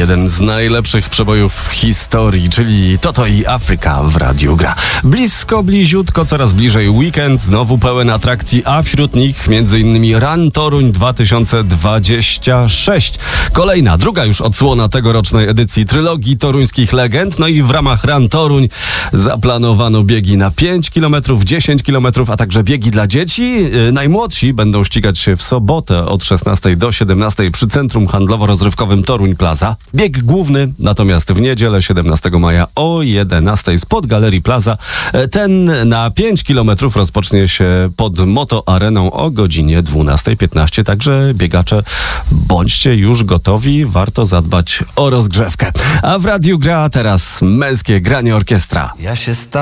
jeden z najlepszych przebojów w historii, czyli Toto i Afryka w Radiu Gra. Bliziutko, coraz bliżej weekend, znowu pełen atrakcji, a wśród nich m.in. Run Toruń 2026. Kolejna, druga już odsłona tegorocznej edycji trylogii toruńskich legend. No i w ramach Run Toruń zaplanowano biegi na 5 km, 10 km, a także biegi dla dzieci. Najmłodsi będą ścigać się w sobotę od 16 do 17 przy Centrum Handlowo-Rozrywkowym Toruń Plaza. Bieg główny natomiast w niedzielę 17 maja o 11 spod Galerii Plaza. Ten na 5 km rozpocznie się pod Moto Areną o godzinie 12:15. Także biegacze, bądźcie już gotowi. Warto zadbać o rozgrzewkę. A w Radiu Gra teraz męskie granie orkiestra. Ja się